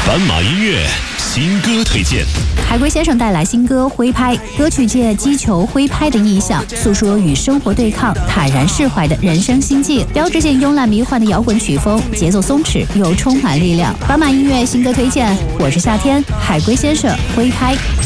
斑马音乐新歌推荐。 海龟先生带来新歌《挥拍》，歌曲借击球挥拍的意象，诉说与生活对抗、坦然释怀的人生心境。标志性慵懒迷幻的摇滚曲风，节奏松弛又充满力量。斑马音乐新歌推荐，我是夏天，海龟先生《挥拍》。